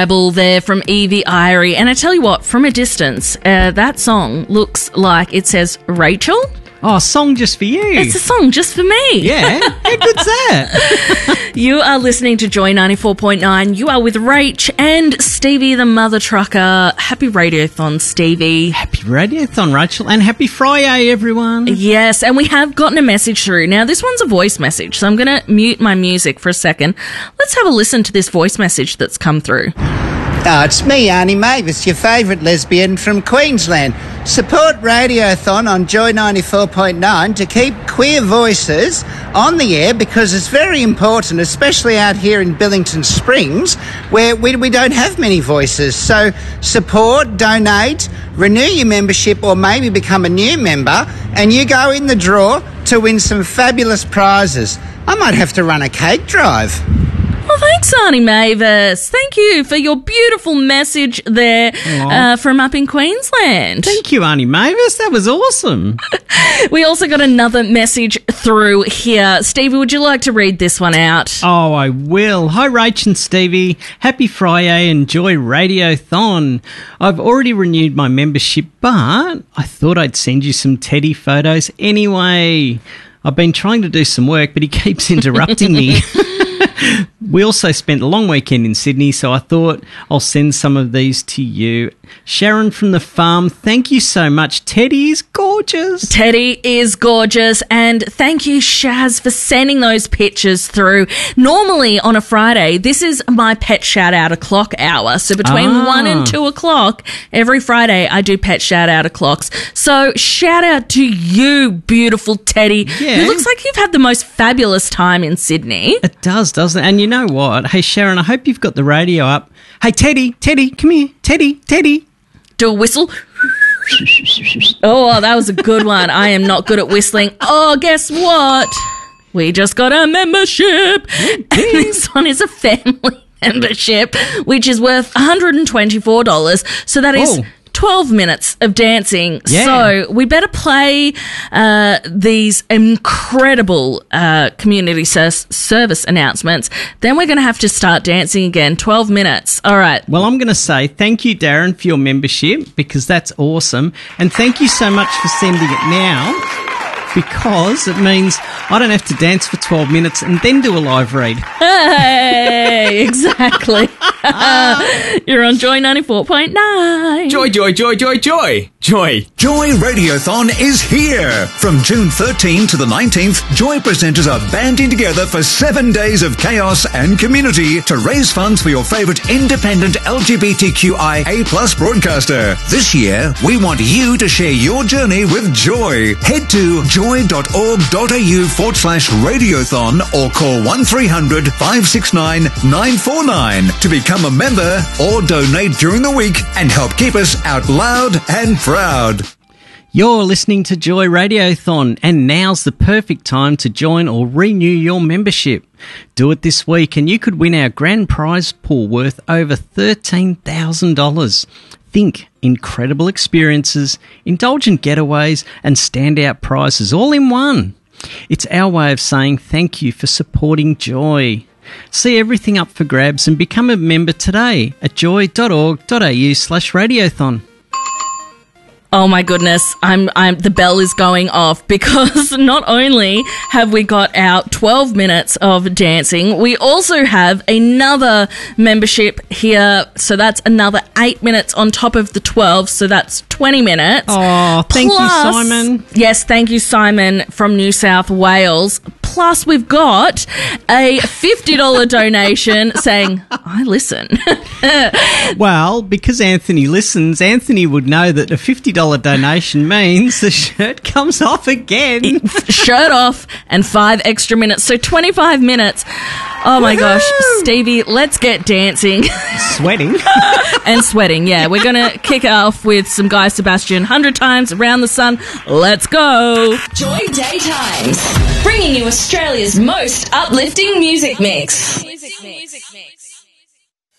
There from Evie Irie. And I tell you what, from a distance, that song looks like it says Rachel. Oh, a song just for you. It's a song just for me. Yeah, how good's that? You are listening to Joy 94.9. You are with Rach and Stevie the Mother Trucker. Happy Radiothon, Stevie. Happy Radiothon, Rachel, and happy Friday, everyone. Yes, and we have gotten a message through. Now, this one's a voice message, so I'm going to mute my music for a second. Let's have a listen to this voice message that's come through. It's me, Arnie Mavis, your favourite lesbian from Queensland. Support Radiothon on Joy 94.9 to keep queer voices on the air because it's very important, especially out here in Billington Springs, where we don't have many voices. So support, donate, renew your membership or maybe become a new member and you go in the draw to win some fabulous prizes. I might have to run a cake drive. Well, thanks, Arnie Mavis. Thank you for your beautiful message there from up in Queensland. Thank you, Arnie Mavis. That was awesome. We also got another message through here. Stevie, would you like to read this one out? Oh, I will. Hi, Rach and Stevie. Happy Friday. Enjoy Radiothon. I've already renewed my membership, but I thought I'd send you some Teddy photos anyway. I've been trying to do some work, but he keeps interrupting me. We also spent a long weekend in Sydney, so I thought I'll send some of these to you. Sharon from the farm, thank you so much. Teddy is gorgeous. Teddy is gorgeous, and thank you, Shaz, for sending those pictures through. Normally on a Friday, this is my pet shout-out o'clock hour, so between 1 and 2 o'clock, every Friday I do pet shout-out o'clocks. So shout-out to you, beautiful Teddy, who looks like you've had the most fabulous time in Sydney. It does, doesn't it? And you know what? Hey, Sharon, I hope you've got the radio up. Hey, Teddy, come here. Teddy. Do a whistle. Oh, that was a good one. I am not good at whistling. Oh, guess what? We just got a membership. This one is a family membership, which is worth $124. So that is 12 minutes of dancing. Yeah. So we better play these incredible community service announcements. Then we're going to have to start dancing again. 12 minutes. All right. Well, I'm going to say thank you, Darren, for your membership because that's awesome. And thank you so much for sending it now because it means I don't have to dance for 12 minutes and then do a live read. Hey, exactly. You're on Joy 94.9. Joy. Joy Radiothon is here. From June 13 to the 19th, Joy presenters are banding together for 7 days of chaos and community to raise funds for your favourite independent LGBTQIA+ broadcaster. This year, we want you to share your journey with Joy. Head to joy.org.au/radiothon or call 1300 569 949 to become a member or donate during the week and help keep us out loud and proud. You're listening to Joy Radiothon, and now's the perfect time to join or renew your membership. Do it this week and you could win our grand prize pool worth over $13,000. Think incredible experiences, indulgent getaways and standout prizes all in one. It's our way of saying thank you for supporting Joy. See everything up for grabs and become a member today at joy.org.au/radiothon. Oh my goodness, the bell is going off because not only have we got our 12 minutes of dancing, we also have another membership here. So that's another 8 minutes on top of the 12. So that's 20 minutes. Oh, thank you, Simon. Yes, thank you, Simon from New South Wales. Plus, we've got a $50 donation saying, I listen. Well, because Anthony listens, Anthony would know that a $50 donation means the shirt comes off again. Shirt off and 5 extra minutes. So 25 minutes. Oh, my gosh. Stevie, let's get dancing. Sweating. And sweating, yeah. We're going to kick off with some Guy Sebastian, 100 Times Around the Sun. Let's go. Joy Daytimes, bringing you Australia's most uplifting music mix.